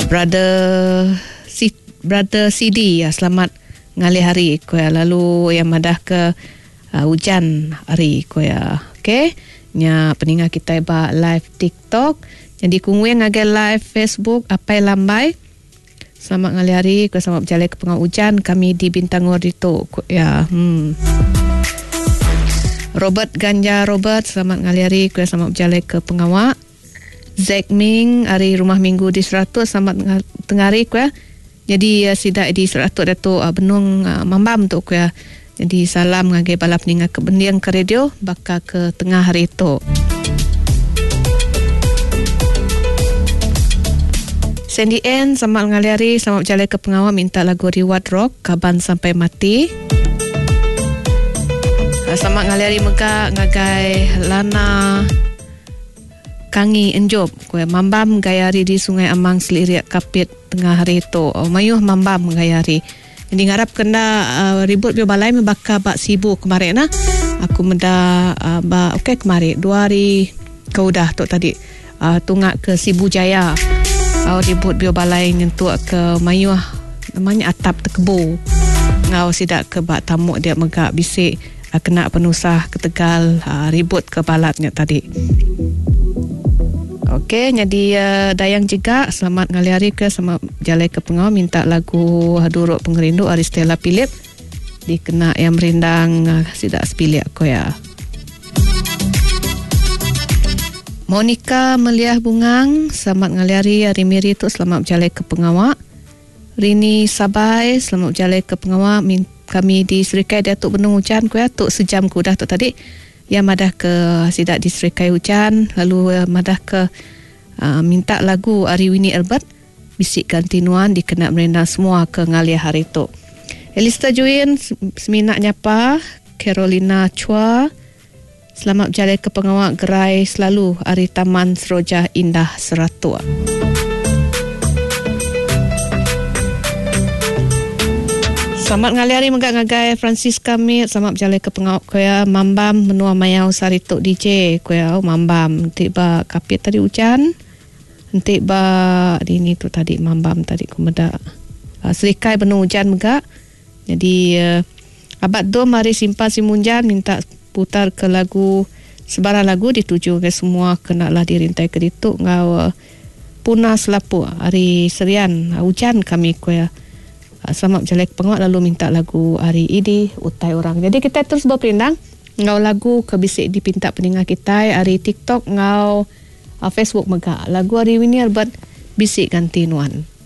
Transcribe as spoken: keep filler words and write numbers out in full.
brother si brother C D ya, selamat ngalih hari ko ya, lalu yang madah ke uh, hujan hari ko ya. Okey, nya peningat kita ba live TikTok, jadi kungwe ngage live Facebook apa lambai. Selamat ngalih hari ko, selamat berjalan ke pengau hujan kami di Bintangor itu ko ya. Hmm. Robert Ganja Robert, selamat ngalih hari ko, selamat berjalan ke pengawak. Zack Ming, hari rumah minggu di seratus, selamat tengari ku ya. Jadi uh, sidak di seratus Datuk uh, Benung uh, Mambam tu ku ya. Jadi salam ngage balap ninga ke bendiang ke radio baka ke tengah hari itu. Sandy N, selamat ngali hari, selamat berjalan ke pengawal, minta lagu Reward Rock, Kaban Sampai Mati. Uh, selamat ngali hari megak ngagai Lana Kangi Enjob kue mambam gayari di Sungai Amang Seliriak Kapit tengah hari itu. Oh, mayuh mambam gayari. Jadi ngarap kena uh, ribut bio balai membaka bak sibu kemarin nah. Aku menda uh, ba okey kemarin dua hari kau dah tu tadi uh, tungak ke Sibu Jaya. Au uh, ribut bio balai nyentuh ke mayuh namanya atap tekebu. Ngau sidak ke bak tamu dia megak bisik uh, kena penusah ke Tegal uh, ribut ke balatnya tadi. Okey, jadi uh, Dayang juga selamat ngali hari ke, selamat jalan ke pengau, minta lagu Haduruk Pengerindu Aristella Philip dikena yang merindang uh, sidak sepilih aku ya. Monica Meliah Bungang, selamat ngali hari, hari miri tu selamat jalan ke pengawak. Rini Sabai, selamat jalan ke pengawak, kami di Serikai Datuk Benung Hujan ku ya, tuk sejam ku dah tu tadi. Yang madah ke sidak di Serikai Hujan, lalu uh, madah ke uh, minta lagu Ari Winnie Albert Bisik Ganti Nuan dikena merendang semua ke ngalia hari itu. Elista Juin seminat nyapa. Carolina Chua, selamat berjalan ke pengawak gerai selalu Ari Taman Seroja Indah Seratua. Selamat ngali hari megak ngagai Francisca Mir, selamat berjalan ke pengawak kuya mambam menua mayau sarituk D J kuya mambam nanti ba kapit tadi hujan nanti ba ini tu tadi mambam tadi kumeda uh, Serikai Benung Hujan megak. Jadi uh, abad dom hari simpan simunjan minta putar ke lagu sebarang lagu dituju ke semua kenalah dirintai ke dituk ngau uh, punah selapu hari serian uh, hujan kami kuya. Selamat berjalan ke pengawak, lalu minta lagu Ari Idi Utai Orang. Jadi kita terus berperindang ngau lagu kebisik dipinta peningat kita Ari TikTok ngau uh, Facebook megak lagu Ari Winnie Albert Bisik Ganti Nuan.